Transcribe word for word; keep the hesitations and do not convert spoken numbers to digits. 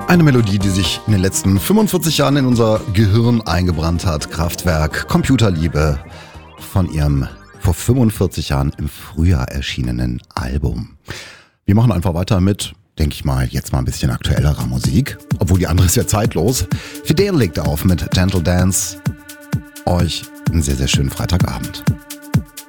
Eine Melodie, die sich in den letzten fünfundvierzig Jahren in unser Gehirn eingebrannt hat. Kraftwerk, Computerliebe von ihrem vor fünfundvierzig Jahren im Frühjahr erschienenen Album. Wir machen einfach weiter mit, denke ich mal, jetzt mal ein bisschen aktuellerer Musik. Obwohl die andere ist ja zeitlos. Fidel legt auf mit Gentle Dance. Euch einen sehr, sehr schönen Freitagabend.